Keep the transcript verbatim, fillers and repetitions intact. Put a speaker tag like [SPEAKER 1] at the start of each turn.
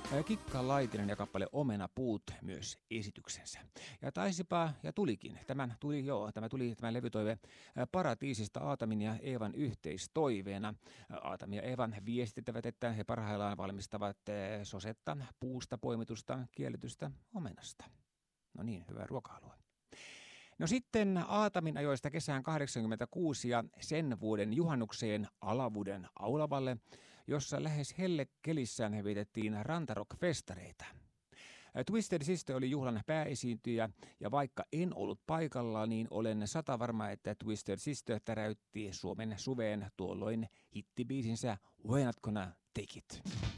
[SPEAKER 1] Kikka Laitinen ja kappale Omena puut myös esityksensä. Ja taisipa, ja tulikin, tämän tuli, joo, tämä tuli tämä levytoive Paratiisista Aatamin ja Eevan yhteistoiveena. Aatami ja Eevan viestittävät, että he parhaillaan valmistavat sosetta puusta poimitusta kielletystä omenasta. No niin, hyvää ruokahalua. No sitten Aatamin ajoista kesään kahdeksankymmentäkuusi ja sen vuoden juhannukseen Alavuden aulavalle, jossa lähes hellekelissään he vietettiin rantarock-festareita. Twisted Sister oli juhlan pääesiintyjä, ja vaikka en ollut paikalla, niin olen sata varma, että Twisted Sister täräytti Suomen suveen tuolloin hittibiisinsä We're Not Gonna Take It.